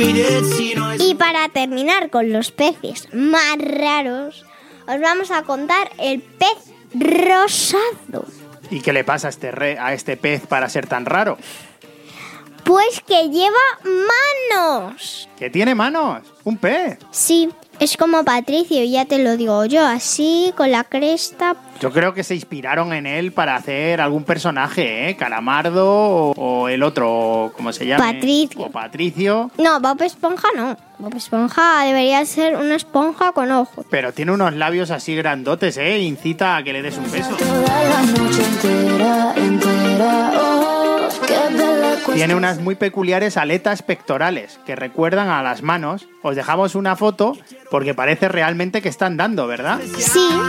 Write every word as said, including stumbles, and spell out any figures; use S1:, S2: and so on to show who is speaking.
S1: Y para terminar con los peces más raros, os vamos a contar el pez rosado.
S2: ¿Y qué le pasa a este, re- a este pez para ser tan raro?
S1: Pues que lleva manos.
S2: ¿Que tiene manos? ¿Un pez?
S1: Sí, es como Patricio, ya te lo digo yo, así, con la cresta.
S2: Yo creo que se inspiraron en él para hacer algún personaje, ¿eh? Calamardo o, o el otro, ¿cómo se llama?
S1: Patricio.
S2: O Patricio.
S1: No, Bob Esponja no. Bob Esponja debería ser una esponja con ojos.
S2: Pero tiene unos labios así grandotes, ¿eh? Incita a que le des un beso.
S3: Toda la noche entera, entera, oh, qué bella cuestión.
S2: Tiene unas muy peculiares aletas pectorales que recuerdan a las manos. Os dejamos una foto porque parece realmente que están dando, ¿verdad?
S1: Sí,